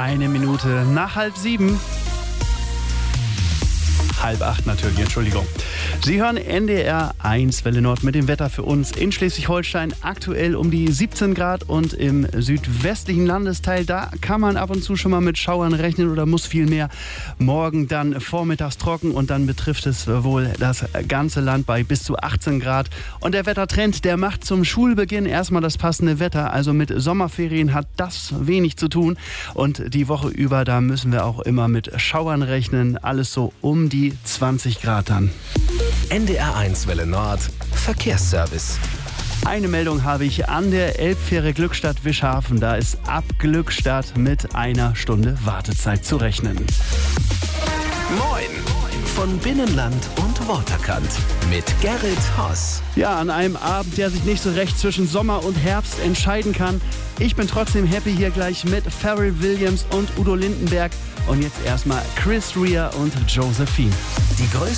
Eine Minute nach 6:30. 7:30 natürlich, Entschuldigung. Sie hören NDR 1 Welle Nord mit dem Wetter für uns in Schleswig-Holstein. Aktuell um die 17 Grad und im südwestlichen Landesteil, da kann man ab und zu schon mal mit Schauern rechnen oder muss viel mehr. Morgen dann vormittags trocken und dann betrifft es wohl das ganze Land bei bis zu 18 Grad. Und der Wettertrend, der macht zum Schulbeginn erstmal das passende Wetter. Also mit Sommerferien hat das wenig zu tun. Und die Woche über, da müssen wir auch immer mit Schauern rechnen. Alles so um die 20 Grad dann. NDR 1 Welle Nord Verkehrsservice. Eine Meldung habe ich an der Elbfähre Glückstadt-Wischhafen. Da ist ab Glückstadt mit einer Stunde Wartezeit zu rechnen. Moin von Binnenland und Waterkant mit Gerrit Hoss. Ja, an einem Abend, der sich nicht so recht zwischen Sommer und Herbst entscheiden kann. Ich bin trotzdem happy hier gleich mit Pharrell Williams und Udo Lindenberg. Und jetzt erstmal Chris Rea und Josephine. Die größte